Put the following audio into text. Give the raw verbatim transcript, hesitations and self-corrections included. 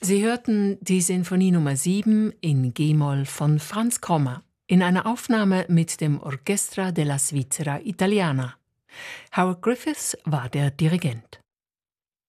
Sie hörten die Sinfonie Nummer sieben in G-Moll von Franz Krommer in einer Aufnahme mit dem Orchestra della Svizzera Italiana. Howard Griffiths war der Dirigent.